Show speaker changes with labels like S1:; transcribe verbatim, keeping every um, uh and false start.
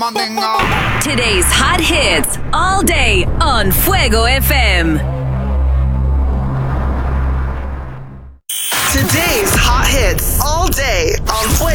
S1: Today's hot hits all day on Fuego F M.
S2: Today's hot hits all day on Fuego.